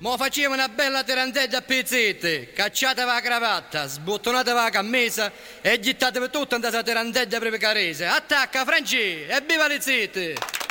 Mo facciamo una bella tirantella a pezzetti, cacciatevi la cravatta, sbottonatevi la cammesa e gittatevi tutta in questa tirantella per carese. Attacca, Franci, e viva le zette!